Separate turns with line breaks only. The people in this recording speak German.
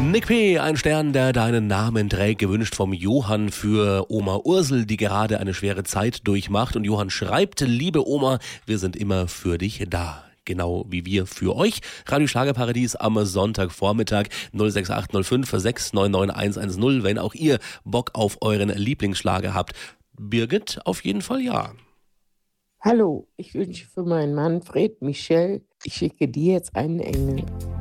Nick P., ein Stern, der deinen Namen trägt, gewünscht vom Johann für Oma Ursel, die gerade eine schwere Zeit durchmacht. Und Johann schreibt: Liebe Oma, wir sind immer für dich da. Genau wie wir für euch. Radio Schlagerparadies am Sonntagvormittag 06805 699 110, wenn auch ihr Bock auf euren Lieblingsschlager habt. Birgit, auf jeden Fall ja.
Hallo, ich wünsche für meinen Mann Fred Michel, ich schicke dir jetzt einen Engel.